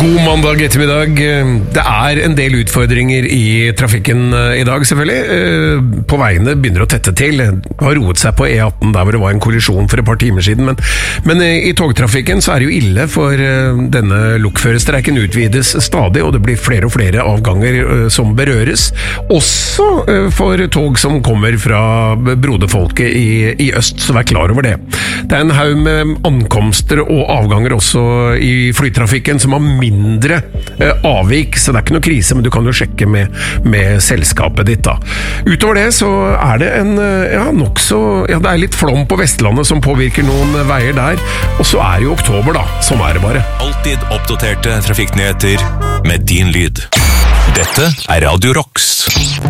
God mandag ettermiddag. Det en del utfordringer i trafikken i dag, selvfølgelig. På veiene begynner å tette til. Det har roet seg på E18 der hvor det var en kollisjon for et par timer siden. Men i togtrafikken så det jo ille, for denne lokførerstreiken utvides stadig, og det blir flere og flere avganger som berøres. Også for tog som kommer fra broderfolket i øst, så vær klar over det. Det en haug med ankomster og avganger også i flytrafikken som har mindre avvik, så det ikke noe krise, men du kan jo sjekke med selskapet ditt da. Utover det så det det litt flom på Vestlandet som påvirker noen veier der, og så det jo oktober da, sånn det bare. Alltid oppdaterte trafikknyheter med din lyd. Dette Radio Rocks.